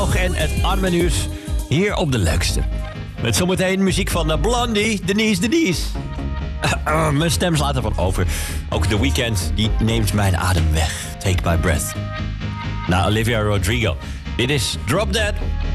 nog en het anime-nieuws hier op de leukste. Met zometeen muziek van Blondie, Denise. Mijn stem slaat ervan over. Ook The Weeknd, die neemt mijn adem weg. Take my breath. Na Olivia Rodrigo. Dit is Drop Dead.